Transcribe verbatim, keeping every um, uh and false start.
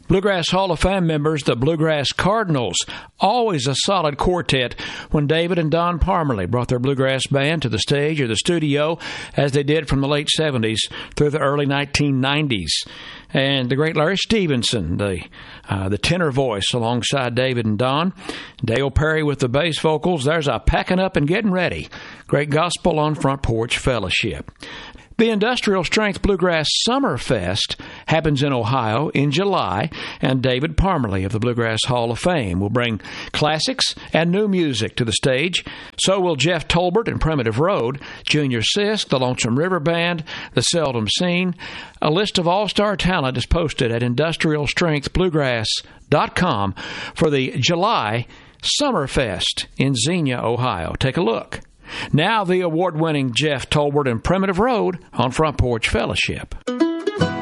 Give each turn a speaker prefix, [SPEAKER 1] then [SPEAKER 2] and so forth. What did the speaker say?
[SPEAKER 1] Bluegrass Hall of Fame members, the Bluegrass Cardinals, always a solid quartet when David and Don Parmalee brought their bluegrass band to the stage or the studio, as they did from the late seventies through the early nineteen nineties. And the great Larry Stevenson, the uh, the tenor voice alongside David and Don. Dale Perry with the bass vocals. There's a packing up and getting ready. Great gospel on Front Porch Fellowship. The Industrial Strength Bluegrass Summer Fest happens in Ohio in July, and David Parmalee of the Bluegrass Hall of Fame will bring classics and new music to the stage. So will Jeff Tolbert and Primitive Road, Junior Sisk, the Lonesome River Band, the Seldom Seen. A list of all-star talent is posted at industrial strength bluegrass dot com for the July Summer Fest in Xenia, Ohio. Take a look. Now the award-winning Jeff Tolbert and Primitive Road on Front Porch Fellowship.